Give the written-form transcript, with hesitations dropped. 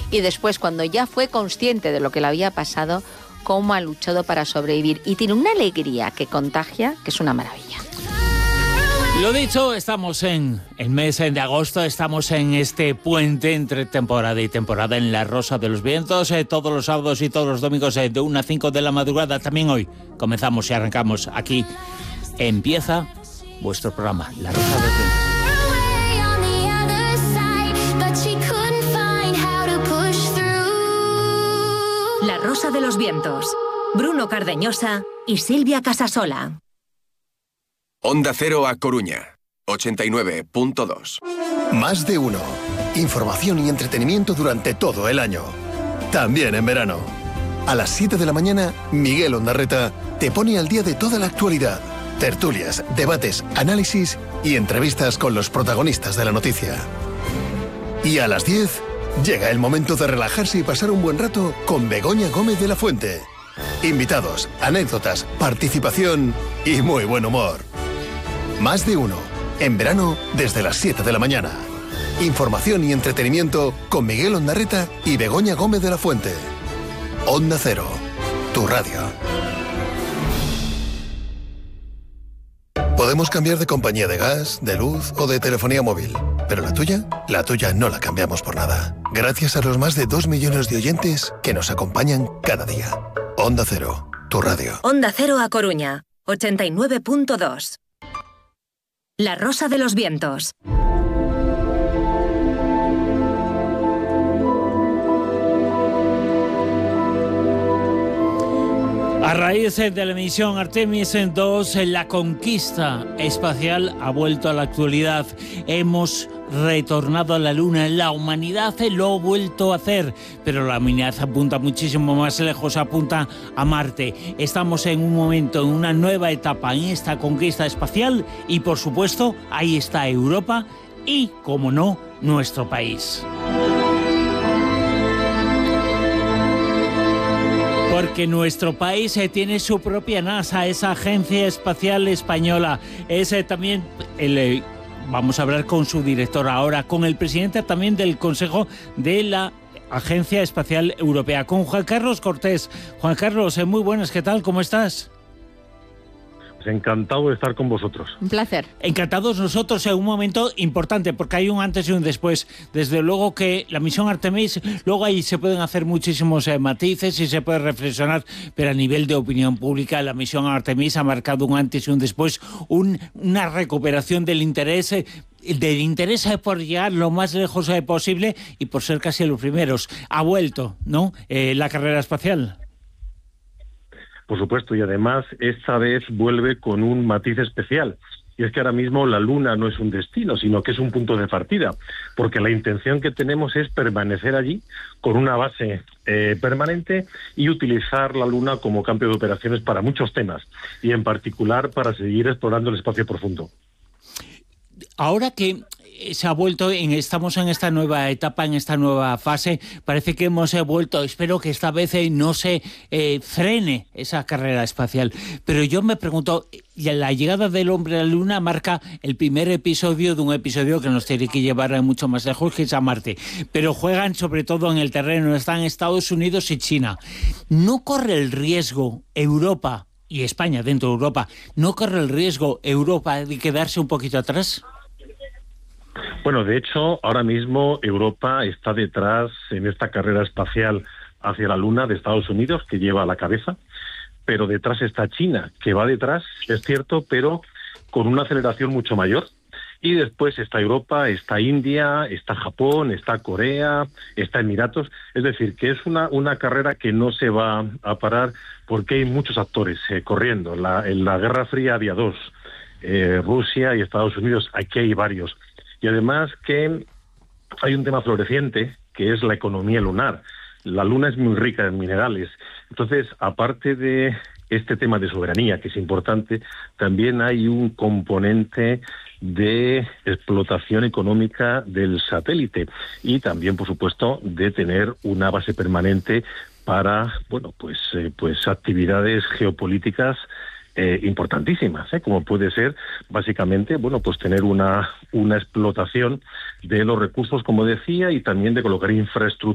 y después, cuando ya fue consciente de lo que le había pasado, cómo ha luchado para sobrevivir. Y tiene una alegría que contagia, que es una maravilla. Lo dicho, estamos en el mes de agosto, estamos en este puente entre temporada y temporada en La Rosa de los Vientos, todos los sábados y todos los domingos de 1 a 5 de la madrugada. También hoy comenzamos y arrancamos aquí. Empieza vuestro programa, La Rosa de los Vientos. La Rosa de los Vientos. Bruno Cardeñosa y Silvia Casasola. Onda Cero A Coruña, 89.2. Más de uno. Información y entretenimiento durante todo el año. También en verano. A las 7 de la mañana, Miguel Ondarreta te pone al día de toda la actualidad. Tertulias, debates, análisis y entrevistas con los protagonistas de la noticia. Y a las 10, llega el momento de relajarse y pasar un buen rato con Begoña Gómez de la Fuente. Invitados, anécdotas, participación y muy buen humor. Más de uno. En verano, desde las 7 de la mañana. Información y entretenimiento con Miguel Ondarreta y Begoña Gómez de la Fuente. Onda Cero, tu radio. Podemos cambiar de compañía de gas, de luz o de telefonía móvil. Pero la tuya no la cambiamos por nada. Gracias a los más de 2 millones de oyentes que nos acompañan cada día. Onda Cero, tu radio. Onda Cero A Coruña, 89.2. La Rosa de los Vientos. A raíz de la misión Artemis 2, la conquista espacial ha vuelto a la actualidad. Hemos retornado a la Luna. La humanidad lo ha vuelto a hacer, pero la humanidad apunta muchísimo más lejos, apunta a Marte. Estamos en un momento, en una nueva etapa en esta conquista espacial y, por supuesto, ahí está Europa y, como no, nuestro país. Porque nuestro país tiene su propia NASA, esa agencia espacial española. Es también vamos a hablar con su director ahora, con el presidente también del Consejo de la Agencia Espacial Europea, con Juan Carlos Cortés. Juan Carlos, muy buenas, ¿qué tal? ¿Cómo estás? Encantado de estar con vosotros. Un placer. Encantados nosotros en un momento importante, porque hay un antes y un después. Desde luego que la misión Artemis, luego ahí se pueden hacer muchísimos matices y se puede reflexionar, pero a nivel de opinión pública, la misión Artemis ha marcado un antes y un después, una recuperación del interés por llegar lo más lejos posible y por ser casi los primeros. Ha vuelto, ¿no?, la carrera espacial. Por supuesto, y además esta vez vuelve con un matiz especial. Y es que ahora mismo la Luna no es un destino, sino que es un punto de partida, porque la intención que tenemos es permanecer allí con una base permanente y utilizar la Luna como campo de operaciones para muchos temas, y en particular para seguir explorando el espacio profundo. Ahora que se ha vuelto, estamos en esta nueva etapa, en esta nueva fase, parece que hemos vuelto, espero que esta vez no se frene esa carrera espacial. Pero yo me pregunto, la llegada del hombre a la Luna marca el primer episodio de un episodio que nos tiene que llevar mucho más lejos, que es a Marte. Pero juegan sobre todo en el terreno, están Estados Unidos y China. ¿No corre el riesgo Europa, y España dentro de Europa, no corre el riesgo Europa de quedarse un poquito atrás? Bueno, de hecho, ahora mismo Europa está detrás en esta carrera espacial hacia la Luna de Estados Unidos, que lleva a la cabeza, pero detrás está China, que va detrás, es cierto, pero con una aceleración mucho mayor. Y después está Europa, está India, está Japón, está Corea, está Emiratos. Es decir, que es una carrera que no se va a parar porque hay muchos actores corriendo. En la Guerra Fría había dos, Rusia y Estados Unidos. Aquí hay varios. Y además que hay un tema floreciente, que es la economía lunar. La Luna es muy rica en minerales. Entonces, aparte de este tema de soberanía, que es importante, también hay un componente de explotación económica del satélite y también, por supuesto, de tener una base permanente para, bueno, pues actividades geopolíticas importantísimas, como puede ser básicamente, bueno, pues tener una explotación de los recursos, como decía, y también de colocar infraestructura